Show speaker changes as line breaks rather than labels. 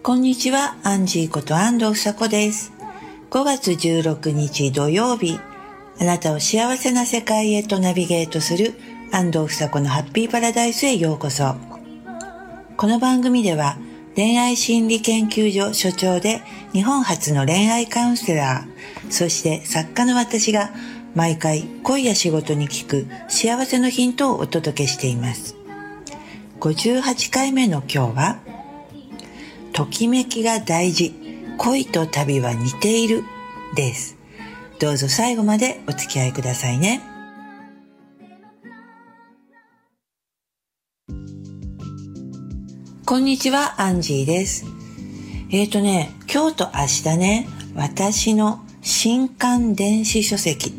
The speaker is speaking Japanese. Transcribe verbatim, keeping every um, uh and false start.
こんにちは、アンジーこと安藤房子です。ごがつじゅうろくにち土曜日、あなたを幸せな世界へとナビゲートする安藤房子のハッピーパラダイスへようこそ。この番組では恋愛心理研究所所長で日本初の恋愛カウンセラー、そして作家の私が毎回恋や仕事に聞く幸せのヒントをお届けしています。ごじゅうはちかいめの今日は、ときめきが大事、恋と旅は似ているです。どうぞ最後までお付き合いくださいね。こんにちは、アンジーです。えーとね、今日と明日ね、私の新刊電子書籍、